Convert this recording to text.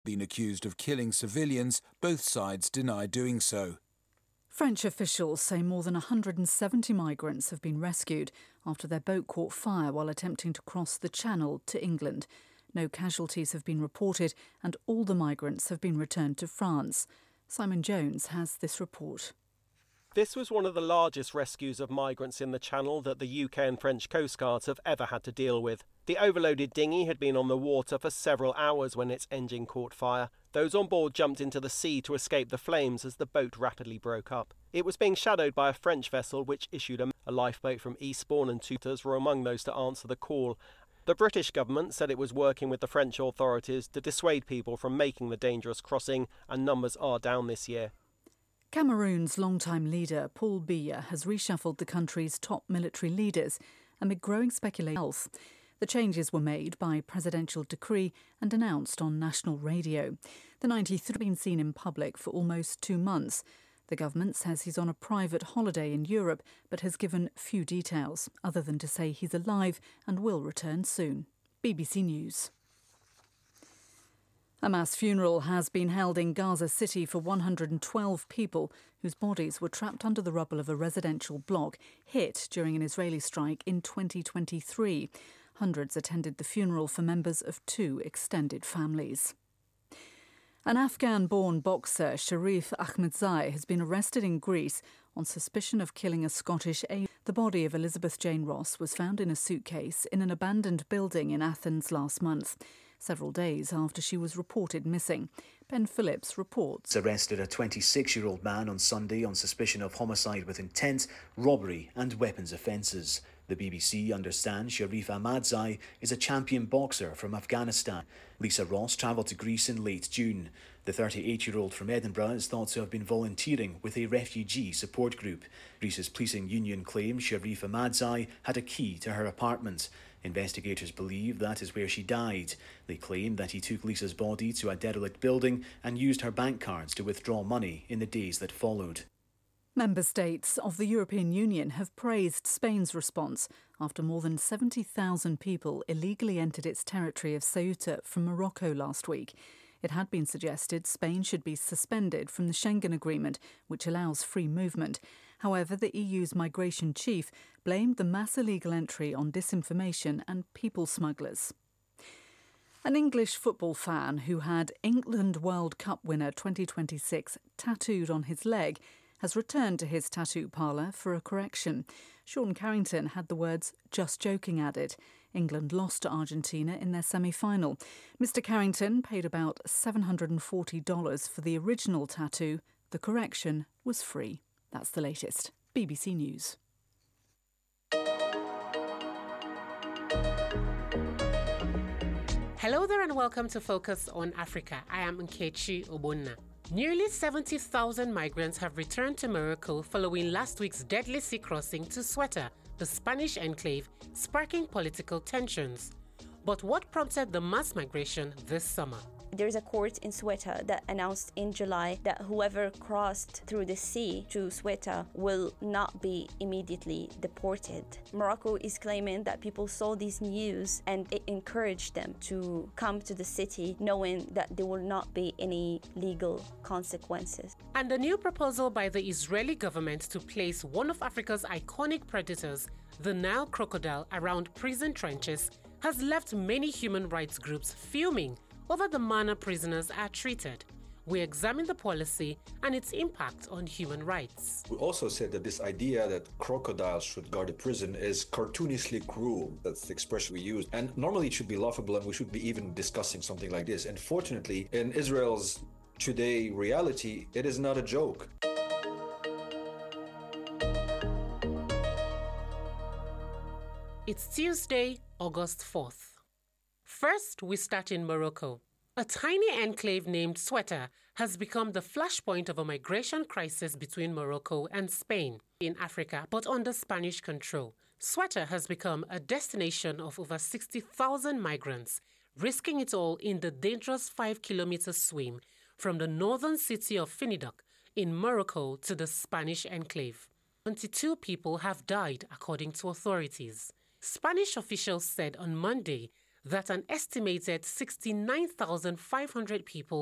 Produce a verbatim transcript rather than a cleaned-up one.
been accused of killing civilians. Both sides deny doing so. French officials say more than one hundred seventy migrants have been rescued after their boat caught fire while attempting to cross the Channel to England. No casualties have been reported and all the migrants have been returned to France. Simon Jones has this report. This was one of the largest rescues of migrants in the Channel that the U K and French Coast Guards have ever had to deal with. The overloaded dinghy had been on the water for several hours when its engine caught fire. Those on board jumped into the sea to escape the flames as the boat rapidly broke up. It was being shadowed by a French vessel which issued a, a lifeboat from Eastbourne and Tutors were among those to answer the call. The British government said it was working with the French authorities to dissuade people from making the dangerous crossing, and numbers are down this year. Cameroon's longtime leader, Paul Biya, has reshuffled the country's top military leaders amid growing speculation. The changes were made by presidential decree and announced on national radio. The ninety-three has been seen in public for almost two months. The government says he's on a private holiday in Europe, but has given few details, other than to say he's alive and will return soon. B B C News. A mass funeral has been held in Gaza City for one hundred twelve people whose bodies were trapped under the rubble of a residential block hit during an Israeli strike in twenty twenty-three. Hundreds attended the funeral for members of two extended families. An Afghan-born boxer, Sharif Ahmadzai, has been arrested in Greece on suspicion of killing a Scottish agent. The body of Elizabeth Jane Ross was found in a suitcase in an abandoned building in Athens last month, several days after she was reported missing. Ben Phillips reports. Arrested a twenty-six-year-old man on Sunday on suspicion of homicide with intent, robbery and weapons offences. The B B C understands Sharif Ahmadzai is a champion boxer from Afghanistan. Lisa Ross travelled to Greece in late June. The thirty-eight-year-old from Edinburgh is thought to have been volunteering with a refugee support group. Greece's policing union claims Sharif Ahmadzai had a key to her apartment. Investigators believe that is where she died. They claim that he took Lisa's body to a derelict building and used her bank cards to withdraw money in the days that followed. Member states of the European Union have praised Spain's response after more than seventy thousand people illegally entered its territory of Ceuta from Morocco last week. It had been suggested Spain should be suspended from the Schengen Agreement, which allows free movement. However, the E U's migration chief blamed the mass illegal entry on disinformation and people smugglers. An English football fan who had England World Cup winner twenty twenty-six tattooed on his leg has returned to his tattoo parlour for a correction. Sean Carrington had the words "just joking" added. England lost to Argentina in their semi-final. Mister Carrington paid about seven hundred forty dollars for the original tattoo. The correction was free. That's the latest. B B C News. Hello there and welcome to Focus on Africa. I am Nkechi Obonna. Nearly seventy thousand migrants have returned to Morocco following last week's deadly sea crossing to Ceuta, the Spanish enclave, sparking political tensions. But what prompted the mass migration this summer? There's a court in Ceuta that announced in July that whoever crossed through the sea to Ceuta will not be immediately deported. Morocco is claiming that people saw this news and it encouraged them to come to the city knowing that there will not be any legal consequences. And the new proposal by the Israeli government to place one of Africa's iconic predators, the Nile crocodile, around prison trenches has left many human rights groups fuming over the manner prisoners are treated. We examine the policy and its impact on human rights. We also said that this idea that crocodiles should guard a prison is cartoonishly cruel. That's the expression we use. And normally it should be laughable and we should be even discussing something like this. And fortunately, in Israel's today reality, it is not a joke. It's Tuesday, August fourth. First, we start in Morocco. A tiny enclave named Ceuta has become the flashpoint of a migration crisis between Morocco and Spain in Africa, but under Spanish control. Ceuta has become a destination of over sixty thousand migrants, risking it all in the dangerous five-kilometer swim from the northern city of Finidoc in Morocco to the Spanish enclave. twenty-two people have died, according to authorities. Spanish officials said on Monday that an estimated sixty-nine thousand five hundred people